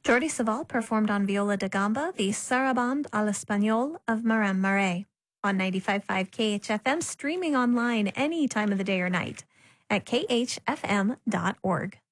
Jordi Savall performed on viola da gamba the Sarabande à l'Espagnol of Marin Marais on 95.5 KHFM, streaming online any time of the day or night at khfm.org.